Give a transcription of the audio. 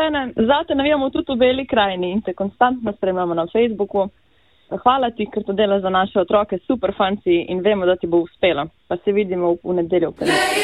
Bojane, zate navijamo tudi v Beli krajini in te konstantno spremljamo na Facebooku. Hvala ti, ker to delaš za naše otroke, super fanci in vemo, da ti bo uspelo. Pa se vidimo v nedeljo.